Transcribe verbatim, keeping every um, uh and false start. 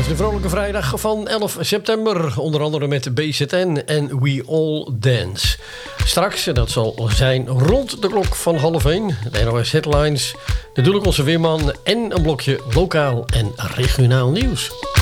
is de vrolijke vrijdag van elf september. Onder andere met B Z N en We All Dance. Straks, dat zal zijn rond de klok van half één. De N O S Headlines, natuurlijk onze weerman en een blokje lokaal en regionaal nieuws.